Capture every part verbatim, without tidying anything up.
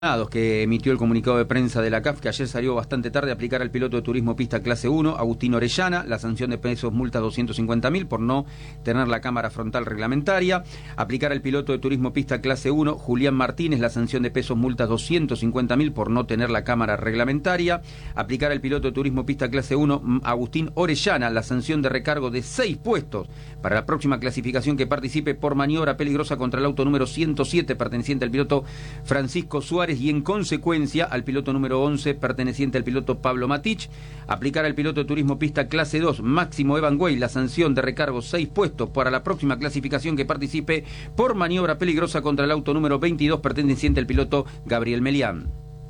Que emitió el comunicado de prensa de la C A F, que ayer salió bastante tarde, aplicar al piloto de turismo pista clase uno, Agustín Orellana, la sanción de pesos multa doscientos cincuenta mil por no tener la cámara frontal reglamentaria. Aplicar al piloto de turismo pista clase uno, Julián Martínez, la sanción de pesos multa doscientos cincuenta mil por no tener la cámara reglamentaria. Aplicar al piloto de turismo pista clase uno, Agustín Orellana, la sanción de recargo de seis puestos para la próxima clasificación que participe por maniobra peligrosa contra el auto número ciento siete perteneciente al piloto Francisco Suárez, y en consecuencia al piloto número once perteneciente al piloto Pablo Matich. Aplicar al piloto de turismo pista clase dos, Máximo Evanguey, la sanción de recargo seis puestos para la próxima clasificación que participe por maniobra peligrosa contra el auto número veintidós perteneciente al piloto Gabriel Melián.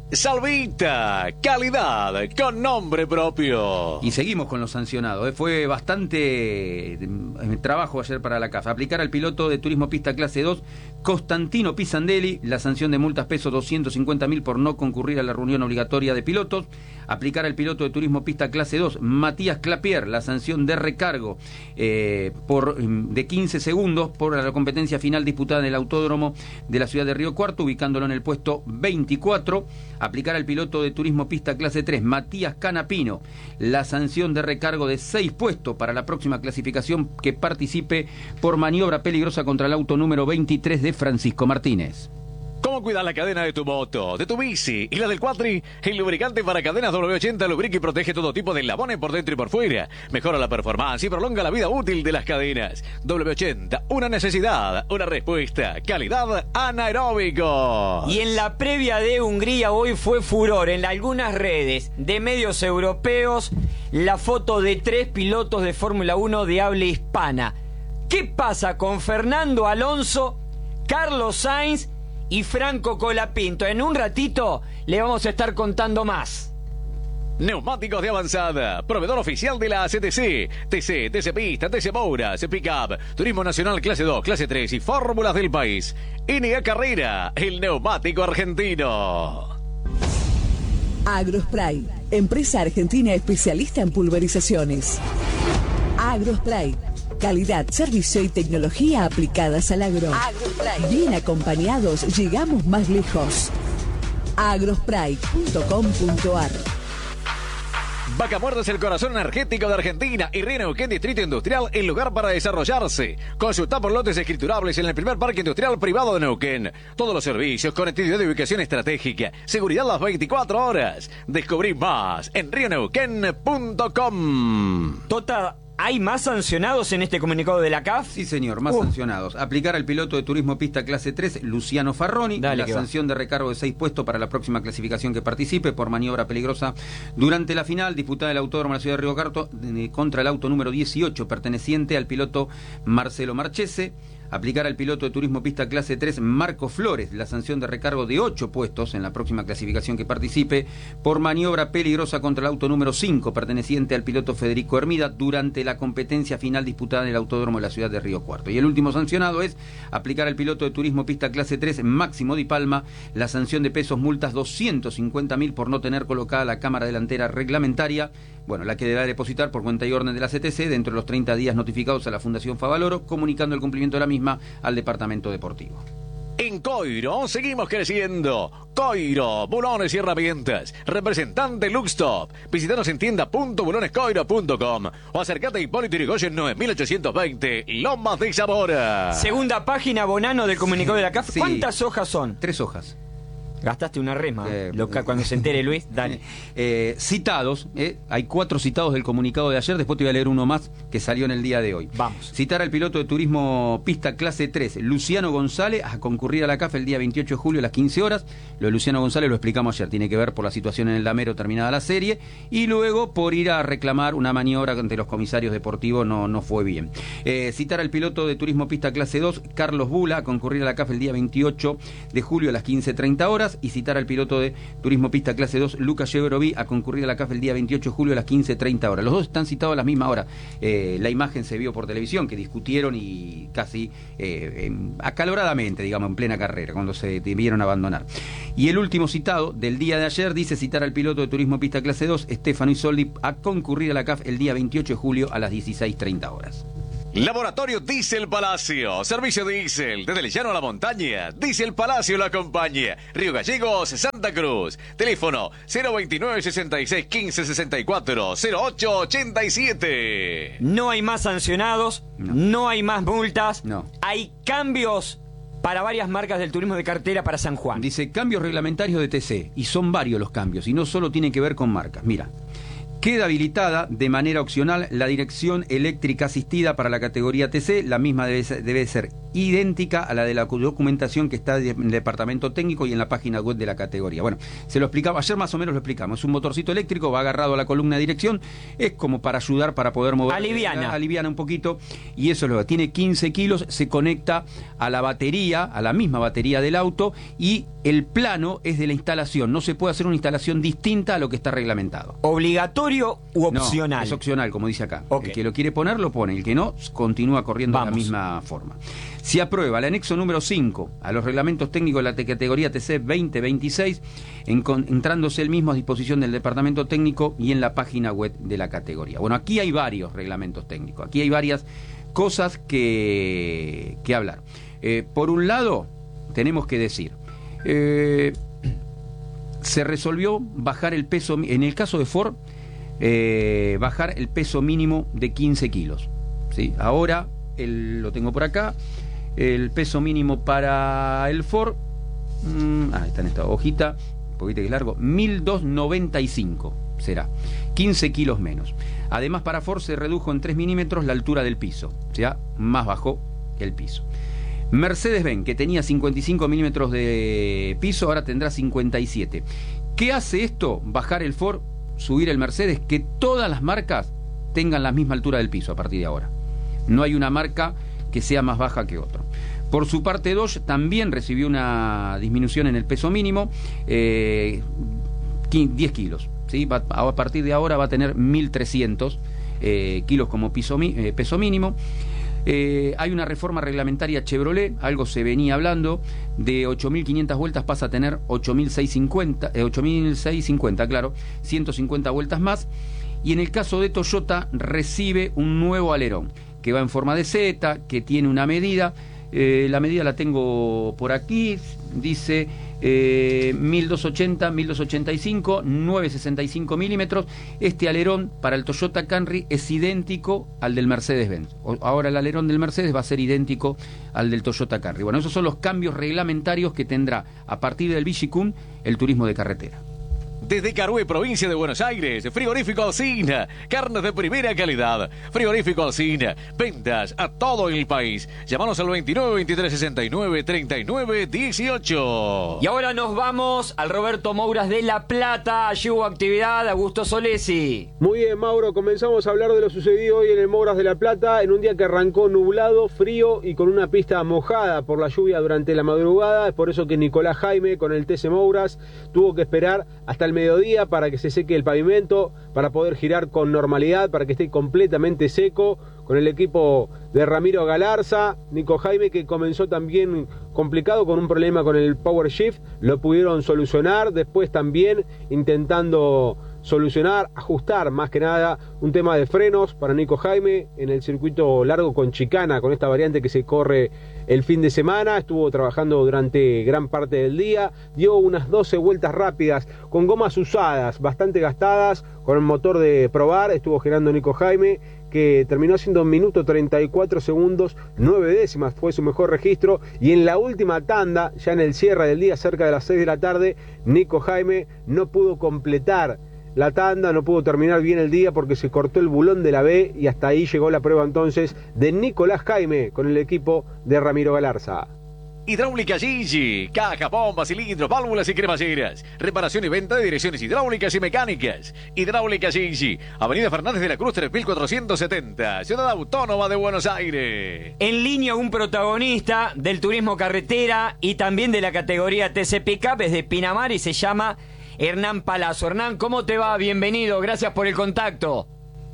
Salvita, calidad con nombre propio. Y seguimos con los sancionados. ¿eh? Fue bastante eh, trabajo ayer para la C A F. Aplicar al piloto de turismo pista clase dos, Constantino Pisandelli, la sanción de multas peso doscientos cincuenta mil por no concurrir a la reunión obligatoria de pilotos. Aplicar al piloto de turismo pista clase dos, Matías Clapier, la sanción de recargo eh, por de quince segundos por la competencia final disputada en el autódromo de la ciudad de Río Cuarto, ubicándolo en el puesto veinticuatro. Aplicar al piloto de turismo pista clase tres, Matías Canapino, la sanción de recargo de seis puestos para la próxima clasificación que participe por maniobra peligrosa contra el auto número veintitrés de Francisco Martínez. ¿Cómo cuidar la cadena de tu moto, de tu bici y la del cuatri? El lubricante para cadenas doble ochenta lubrica y protege todo tipo de eslabones por dentro y por fuera. Mejora la performance y prolonga la vida útil de las cadenas. doble ochenta, una necesidad, una respuesta. Calidad anaeróbico. Y en la previa de Hungría hoy fue furor en algunas redes de medios europeos la foto de tres pilotos de Fórmula uno de habla hispana. ¿Qué pasa con Fernando Alonso, Carlos Sainz y Franco Colapinto? En un ratito le vamos a estar contando más. Neumáticos de avanzada, proveedor oficial de la C T C, T C, T C Pista, T C Mouras, Pickup, Turismo Nacional clase dos, clase tres y fórmulas del país. N A Carrera, el neumático argentino. Agrospray, empresa argentina especialista en pulverizaciones. Agrospray, calidad, servicio y tecnología aplicadas al agro. Agrospray. Bien acompañados, llegamos más lejos. agrospray punto com punto ar. Vaca Muerta es el corazón energético de Argentina y Río Neuquén Distrito Industrial, el lugar para desarrollarse. Consulta por lotes escriturables en el primer parque industrial privado de Neuquén. Todos los servicios, conectividad de ubicación estratégica, seguridad las veinticuatro horas. Descubrí más en río neuquén punto com. Tota, ¿hay más sancionados en este comunicado de la C A F? Sí, señor, más uh. sancionados. Aplicar al piloto de turismo pista clase tres, Luciano Farroni, Dale, la sanción va. de recargo de seis puestos para la próxima clasificación que participe por maniobra peligrosa durante la final disputada del autódromo de la ciudad de Río Cuarto eh, contra el auto número dieciocho perteneciente al piloto Marcelo Marchese. Aplicar al piloto de turismo pista clase tres, Marco Flores, la sanción de recargo de ocho puestos en la próxima clasificación que participe por maniobra peligrosa contra el auto número cinco, perteneciente al piloto Federico Hermida, durante la competencia final disputada en el autódromo de la ciudad de Río Cuarto. Y el último sancionado es aplicar al piloto de turismo pista clase tres, Máximo Di Palma, la sanción de pesos multas doscientos cincuenta mil por no tener colocada la cámara delantera reglamentaria, bueno, la que deberá depositar por cuenta y orden de la C T C dentro de los treinta días notificados a la Fundación Favaloro, comunicando el cumplimiento de la misma al departamento deportivo. En Coiro seguimos creciendo. Coiro, bulones y herramientas. Representante Luxtop. Visítanos en tienda punto bulones coiro punto com o acércate a Hipólito Yrigoyen nueve mil ochocientos veinte, Lomas de Zamora. Segunda página, Bonano, del comunicado de la C A F. Sí. ¿Cuántas hojas son? Tres hojas. Gastaste una rema, eh, loca, cuando se entere Luis, dale. Eh, citados, eh, hay cuatro citados del comunicado de ayer, después te voy a leer uno más que salió en el día de hoy. Vamos. Citar al piloto de turismo pista clase tres, Luciano González, a concurrir a la C A F el día veintiocho de julio a las quince horas. Lo de Luciano González lo explicamos ayer, tiene que ver por la situación en el Damero terminada la serie, y luego por ir a reclamar una maniobra ante los comisarios deportivos, no, no fue bien. Eh, citar al piloto de turismo pista clase dos, Carlos Bula, a concurrir a la C A F el día veintiocho de julio a las quince treinta horas, y citar al piloto de turismo pista clase dos, Lucas Yeveroví, a concurrir a la C A F el día veintiocho de julio a las quince treinta horas. Los dos están citados a la misma hora. Eh, la imagen se vio por televisión, que discutieron y casi eh, eh, acaloradamente, digamos, en plena carrera, cuando se debieron abandonar. Y el último citado del día de ayer dice citar al piloto de turismo pista clase dos, Stefano Isoldi, a concurrir a la C A F el día veintiocho de julio a las dieciséis treinta horas. Laboratorio Diesel Palacio, servicio diésel, desde el llano a la montaña, Diesel Palacio lo acompaña, Río Gallegos, Santa Cruz, teléfono cero veintinueve, sesenta y seis, quince, sesenta y cuatro, cero ocho ochenta y siete. No hay más sancionados, no, no hay más multas, no. Hay cambios para varias marcas del turismo de cartera para San Juan. Dice cambios reglamentarios de T C, y son varios los cambios, y no solo tienen que ver con marcas, mira. Queda habilitada de manera opcional la dirección eléctrica asistida para la categoría T C. La misma debe ser, debe ser idéntica a la de la documentación que está en el departamento técnico y en la página web de la categoría. Bueno, se lo explicaba, ayer más o menos lo explicamos. Es un motorcito eléctrico, va agarrado a la columna de dirección, es como para ayudar, para poder mover. Aliviana. Aliviana un poquito, y eso es lo que tiene quince kilos, se conecta a la batería, a la misma batería del auto, y el plano es de la instalación. No se puede hacer una instalación distinta a lo que está reglamentado. Obligatorio u opcional. No, es opcional, como dice acá. Okay. El que lo quiere poner, lo pone. El que no, continúa corriendo Vamos. de la misma forma. Se aprueba el anexo número cinco a los reglamentos técnicos de la categoría T C veinte veintiséis, encontrándose el mismo a disposición del departamento técnico y en la página web de la categoría. Bueno, aquí hay varios reglamentos técnicos. Aquí hay varias cosas que, que hablar. Eh, por un lado, tenemos que decir... Eh, se resolvió bajar el peso, en el caso de Ford, eh, bajar el peso mínimo de quince kilos. ¿Sí? Ahora, el, lo tengo por acá, el peso mínimo para el Ford, mmm, ah, está en esta hojita, un poquito que es largo, mil doscientos noventa y cinco será, quince kilos menos. Además, para Ford se redujo en tres milímetros la altura del piso, o sea, más bajo el piso. Mercedes-Benz, que tenía cincuenta y cinco milímetros de piso, ahora tendrá cincuenta y siete. ¿Qué hace esto? Bajar el Ford, subir el Mercedes, que todas las marcas tengan la misma altura del piso a partir de ahora. No hay una marca que sea más baja que otra. Por su parte, Dodge también recibió una disminución en el peso mínimo, eh, diez kilos. ¿Sí? Va, a partir de ahora va a tener mil trescientos eh, kilos como piso, eh, peso mínimo. Eh, hay una reforma reglamentaria Chevrolet, algo se venía hablando, de ocho mil quinientas vueltas pasa a tener ocho mil seiscientos cincuenta, claro, ciento cincuenta vueltas más. Y en el caso de Toyota recibe un nuevo alerón, que va en forma de Z, que tiene una medida, eh, la medida la tengo por aquí, dice... Eh, mil doscientos ochenta, mil doscientos ochenta y cinco, novecientos sesenta y cinco milímetros. Este alerón para el Toyota Camry es idéntico al del Mercedes-Benz. Ahora el alerón del Mercedes va a ser idéntico al del Toyota Camry. Bueno, esos son los cambios reglamentarios que tendrá a partir del Vigicum el turismo de carretera. Desde Carué, provincia de Buenos Aires, Frigorífico Alsina, carnes de primera calidad. Frigorífico Alsina, ventas a todo el país. Llámanos al veintinueve, veintitrés, sesenta y nueve, treinta y nueve, dieciocho. Y ahora nos vamos al Roberto Mouras de La Plata. Allí hubo actividad, Augusto Solesi. Muy bien, Mauro, comenzamos a hablar de lo sucedido hoy en el Mouras de La Plata, en un día que arrancó nublado, frío y con una pista mojada por la lluvia durante la madrugada. Es por eso que Nicolás Jaime, con el T C Mouras, tuvo que esperar hasta el mediodía para que se seque el pavimento, para poder girar con normalidad, para que esté completamente seco, con el equipo de Ramiro Galarza. Nico Jaime, que comenzó también complicado con un problema con el Power Shift, lo pudieron solucionar, después también intentando solucionar, ajustar más que nada un tema de frenos para Nico Jaime en el circuito largo con chicana, con esta variante que se corre el fin de semana. Estuvo trabajando durante gran parte del día, dio unas doce vueltas rápidas con gomas usadas, bastante gastadas, con el motor de probar. Estuvo girando Nico Jaime, que terminó haciendo un minuto treinta y cuatro segundos, nueve décimas, fue su mejor registro. Y en la última tanda, ya en el cierre del día, cerca de las seis de la tarde, Nico Jaime no pudo completar la tanda, no pudo terminar bien el día porque se cortó el bulón de la B, y hasta ahí llegó la prueba entonces de Nicolás Jaime con el equipo de Ramiro Galarza. Hidráulica Gigi, caja, bombas, cilindros, válvulas y cremalleras. Reparación y venta de direcciones hidráulicas y mecánicas. Hidráulica Gigi, Avenida Fernández de la Cruz tres mil cuatrocientos setenta, Ciudad Autónoma de Buenos Aires. En línea un protagonista del turismo carretera y también de la categoría T C Pickup, es de Pinamar y se llama Hernán Palazzo. Hernán, ¿cómo te va? Bienvenido, gracias por el contacto.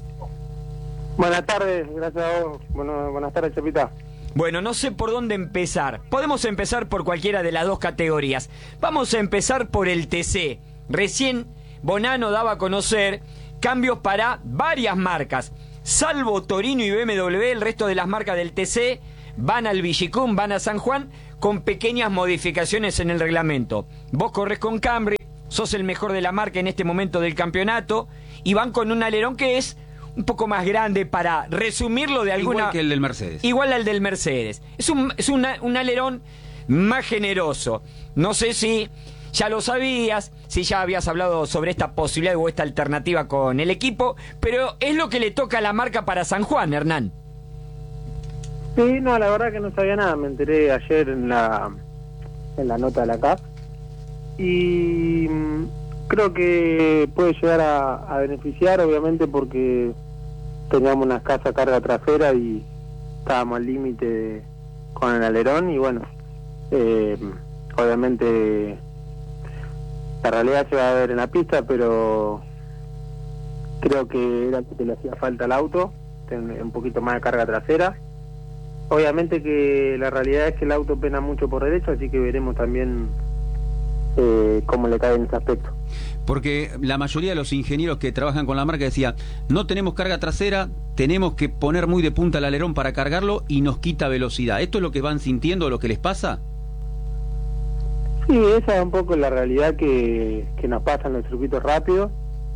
Buenas tardes, gracias a vos. Bueno, buenas tardes, Chapita. Bueno, no sé por dónde empezar. Podemos empezar por cualquiera de las dos categorías. Vamos a empezar por el T C. Recién Bonano daba a conocer cambios para varias marcas. salvo Torino y B M W, el resto de las marcas del T C van al Villicum, van a San Juan, con pequeñas modificaciones en el reglamento. Vos corres con Camry, sos el mejor de la marca en este momento del campeonato, y van con un alerón que es un poco más grande, para resumirlo de alguna... Igual que el del Mercedes. Igual al del Mercedes. Es un, es una, un alerón más generoso. No sé si ya lo sabías, si ya habías hablado sobre esta posibilidad o esta alternativa con el equipo, pero es lo que le toca a la marca para San Juan, Hernán. Sí, no, la verdad que no sabía nada, me enteré ayer en la en la nota de la C A F y mmm, creo que puede llegar a, a beneficiar, obviamente, porque teníamos una escasa carga trasera y estábamos al límite con el alerón y bueno, eh, obviamente la realidad se va a ver en la pista, pero creo que era que le hacía falta al auto, tener un poquito más de carga trasera. Obviamente que la realidad es que el auto pena mucho por derecho, así que veremos también eh, cómo le cae en ese aspecto. Porque la mayoría de los ingenieros que trabajan con la marca decía, no tenemos carga trasera, tenemos que poner muy de punta el alerón para cargarlo y nos quita velocidad. ¿Esto es lo que van sintiendo, lo que les pasa? Sí, esa es un poco la realidad que, que nos pasa en los circuitos rápidos,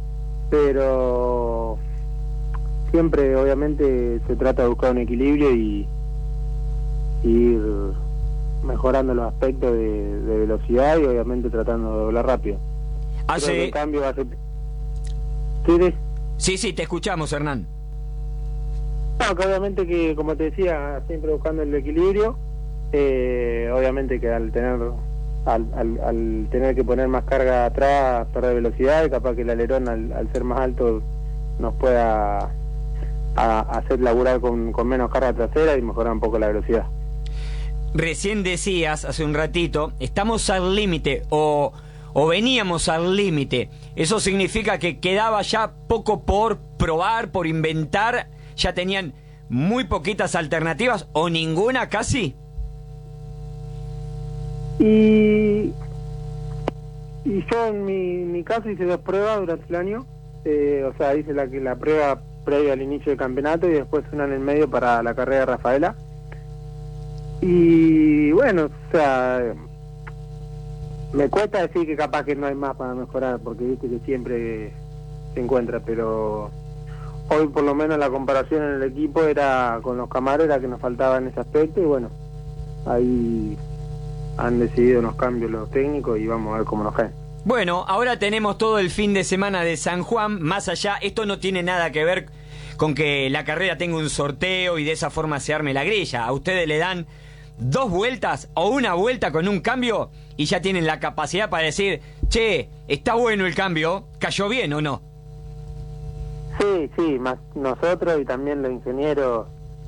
pero siempre obviamente se trata de buscar un equilibrio y ir mejorando los aspectos de, de velocidad y obviamente tratando de doblar rápido. Hace... El cambio hace... ¿Sí? sí, sí, te escuchamos, Hernán. No, que obviamente que, como te decía, siempre buscando el equilibrio, eh, obviamente que al tener al, al, al tener que poner más carga atrás, perder velocidad, y capaz que el alerón al, al ser más alto nos pueda a, hacer laburar con, con menos carga trasera y mejorar un poco la velocidad. Recién decías, hace un ratito, estamos al límite o, o veníamos al límite. Eso significa que quedaba ya poco por probar, por inventar. Ya tenían muy poquitas alternativas o ninguna casi. Y, y yo en mi, mi caso hice dos pruebas durante el año. Eh, o sea, hice la, la prueba previa al inicio del campeonato y después una en el medio para la carrera de Rafaela. Y bueno, o sea, me cuesta decir que capaz que no hay más para mejorar, porque viste que siempre se encuentra, pero hoy por lo menos la comparación en el equipo era con los Camaros, era que nos faltaba en ese aspecto, y bueno, ahí han decidido unos cambios los técnicos y vamos a ver cómo nos caen. Bueno, ahora tenemos todo el fin de semana de San Juan. Más allá, esto no tiene nada que ver con que la carrera tenga un sorteo y de esa forma se arme la grilla. A ustedes le dan dos vueltas o una vuelta con un cambio y ya tienen la capacidad para decir, che, está bueno el cambio, ¿cayó bien o no? Sí, sí, más nosotros y también los ingenieros,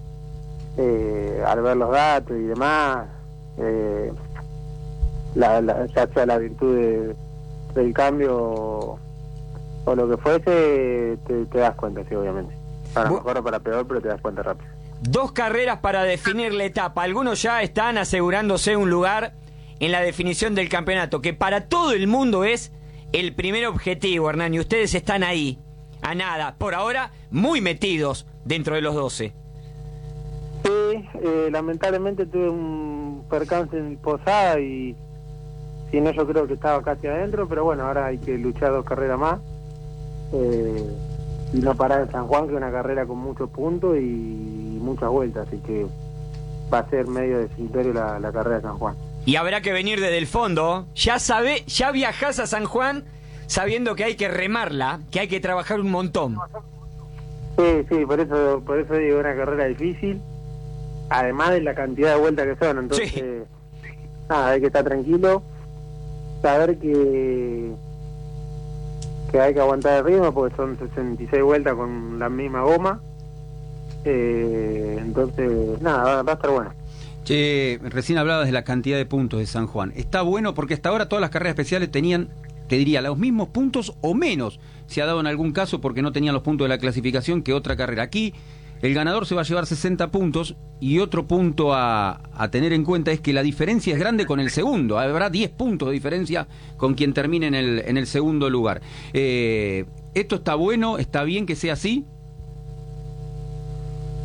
eh, al ver los datos y demás, eh, la, la, ya sea la virtud de, del cambio o, o lo que fuese, te, te das cuenta, sí, obviamente. Para mejor o para peor, pero te das cuenta rápido. Dos carreras para definir la etapa. Algunos ya están asegurándose un lugar en la definición del campeonato, que para todo el mundo es el primer objetivo, Hernán, y ustedes están ahí, a nada, por ahora, muy metidos dentro de los doce. Sí, eh, lamentablemente tuve un percance en Posada y si no yo creo que estaba casi adentro, pero bueno, ahora hay que luchar dos carreras más. Eh, y no parar en San Juan, que es una carrera con muchos puntos y muchas vueltas, así que va a ser medio definitorio la, la carrera de San Juan. Y habrá que venir desde el fondo. Ya sabe, ya viajás a San Juan sabiendo que hay que remarla, que hay que trabajar un montón. Sí, sí, por eso, por eso digo, una carrera difícil, además de la cantidad de vueltas que son, entonces sí. Nada, hay que estar tranquilo, saber que que hay que aguantar el ritmo porque son sesenta y seis vueltas con la misma goma, eh, entonces nada, va, va a estar bueno. Che, recién hablabas de la cantidad de puntos de San Juan. Está bueno porque hasta ahora todas las carreras especiales tenían, te diría, los mismos puntos o menos. Se ha dado en algún caso porque no tenían los puntos de la clasificación que otra carrera. Aquí el ganador se va a llevar sesenta puntos y otro punto a, a tener en cuenta es que la diferencia es grande con el segundo. Habrá diez puntos de diferencia con quien termine en el, en el segundo lugar. Eh, ¿Esto está bueno? ¿Está bien que sea así?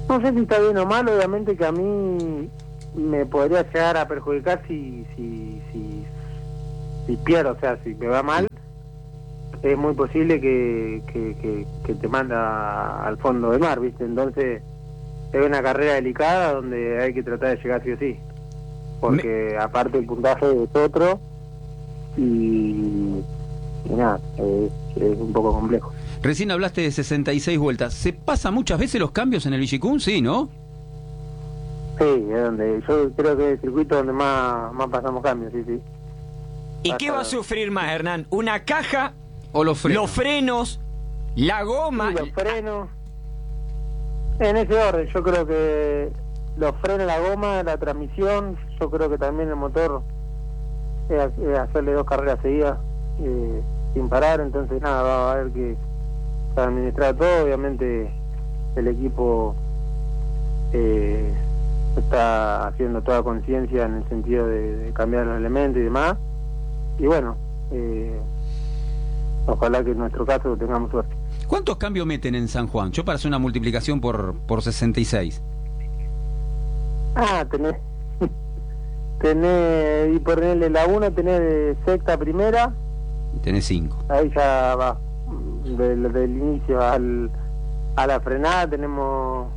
No sé si está bien o mal, obviamente que a mí me podría llegar a perjudicar si si si, si pierdo, o sea, si me va mal, es muy posible que, que, que, que te manda al fondo del mar, ¿viste? Entonces es una carrera delicada donde hay que tratar de llegar sí o sí, porque me... aparte el puntaje es otro y, y nada, es, es un poco complejo. Recién hablaste de sesenta y seis vueltas. ¿Se pasa muchas veces los cambios en el Villicún? Sí, ¿no? Sí, es donde yo creo que es el circuito donde más, más pasamos cambios, sí, sí. ¿Y Pasa... qué va a sufrir más, Hernán? ¿Una caja o los frenos? Los frenos, la goma. Sí, los frenos. En ese orden, yo creo que los frenos, la goma, la transmisión, yo creo que también el motor es, es hacerle dos carreras seguidas eh, sin parar, entonces nada, va a haber que administrar todo. Obviamente el equipo eh, está haciendo toda conciencia en el sentido de, de cambiar los elementos y demás, y bueno, eh, ojalá que en nuestro caso tengamos suerte. ¿Cuántos cambios meten en San Juan? Yo para hacer una multiplicación por, por sesenta y seis. Ah, tenés tenés y por el de la uno tenés de sexta a primera, tenés cinco, ahí ya va del, del inicio al, a la frenada tenemos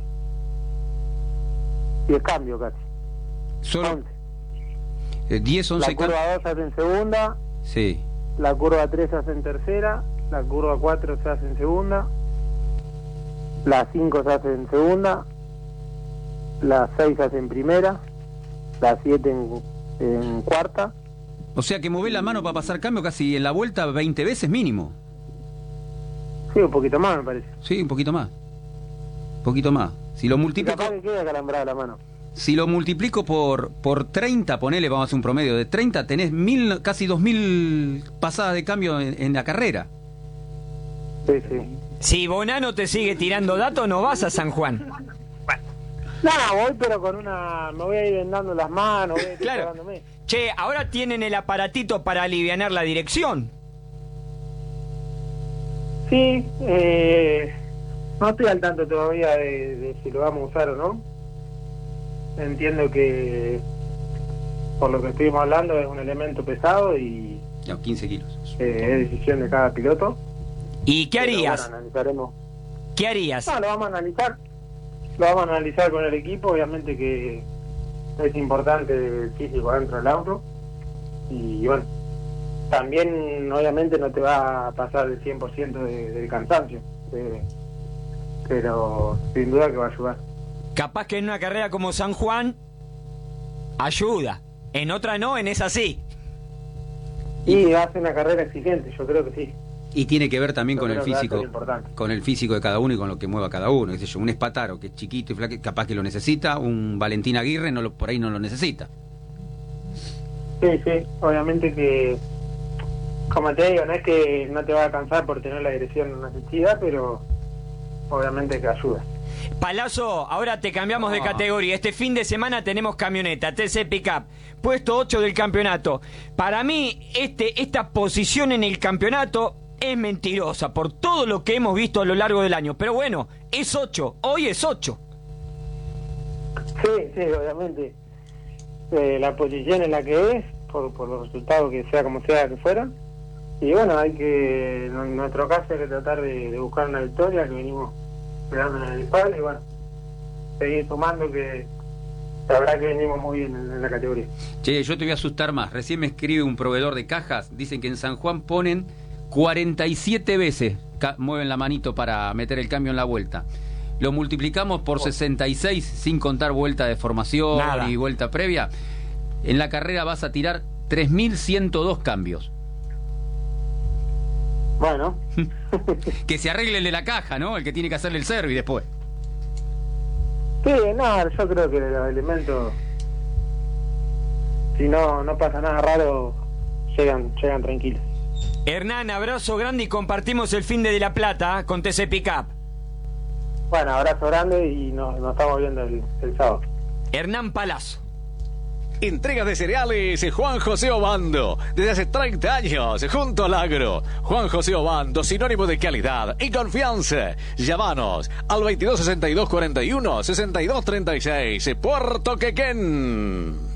diez cambios casi. Solo once. Eh, diez, once la curva dos se hace en segunda, sí. La curva tres se hace en tercera, la curva cuatro se hace en segunda, la cinco se hace en segunda, la seis se hace en primera, la siete en, en cuarta. O sea que movés la mano para pasar cambio casi en la vuelta veinte veces mínimo. Sí, un poquito más me parece. Sí, un poquito más. Un poquito más. Si lo multiplico... Capaz que queda calambrada la mano. Si lo multiplico por por treinta, ponele, vamos a hacer un promedio de treinta, tenés mil, casi dos mil pasadas de cambio en, en la carrera. Sí, sí. Si Bonano te sigue tirando datos, no vas a San Juan. No, voy pero con una... Me voy a ir vendando las manos, voy a ir claro. Pagándome. Che, ahora tienen el aparatito para alivianar la dirección. Sí, eh, no estoy al tanto todavía de, de si lo vamos a usar o no. Entiendo que, por lo que estuvimos hablando, es un elemento pesado y... No, quince kilos. Eh, es decisión de cada piloto. ¿Y qué harías? Pero, bueno, analizaremos. ¿Qué harías? No, lo vamos a analizar. Lo vamos a analizar con el equipo. Obviamente que es importante el físico dentro del auto. Y bueno, también obviamente no te va a pasar el cien por ciento de, del cansancio. Eh, pero sin duda que va a ayudar. Capaz que en una carrera como San Juan ayuda, en otra no, en esa sí. Y hace una carrera exigente, yo creo que sí. Y tiene que ver también yo con el físico, con el físico de cada uno y con lo que mueva cada uno. Yo, un Espataro que es chiquito y flaco, capaz que lo necesita, un Valentín Aguirre no lo, por ahí no lo necesita. Sí, sí, obviamente que, como te digo, no es que no te va a cansar por tener la dirección asistida, pero obviamente que ayuda. Palazzo, ahora te cambiamos oh. de categoría. Este fin de semana tenemos camioneta, T C Pickup, puesto ocho del campeonato. Para mí, este, esta posición en el campeonato es mentirosa por todo lo que hemos visto a lo largo del año. Pero bueno, es ocho, hoy es ocho. Sí, sí, obviamente. Eh, la posición en la que es, por, por los resultados que sea como sea que fueran. Y bueno, hay que, en nuestro caso, hay que tratar de, de buscar una victoria, que venimos pegando en el palo y bueno, seguir sumando, que la verdad que venimos muy bien en, en la categoría. Che, yo te voy a asustar más. Recién me escribe un proveedor de cajas, dicen que en San Juan ponen cuarenta y siete veces, mueven la manito para meter el cambio en la vuelta. Lo multiplicamos por sesenta y seis, sin contar vuelta de formación Nada. y vuelta previa. En la carrera vas a tirar tres mil ciento dos cambios. Bueno. Que se arregle el de la caja, ¿no? El que tiene que hacerle el service después. Sí, no, yo creo que los elementos, si no no pasa nada raro, llegan llegan tranquilos. Hernán, abrazo grande y compartimos el fin de, de La Plata con T C Pickup. Bueno, abrazo grande y nos, nos estamos viendo el, el sábado. Hernán Palazzo. Entregas de cereales Juan José Obando. Desde hace treinta años, junto al agro. Juan José Obando, sinónimo de calidad y confianza. Llámanos al veintidós sesenta y dos cuarenta y uno sesenta y dos treinta y seis. Puerto Quequén.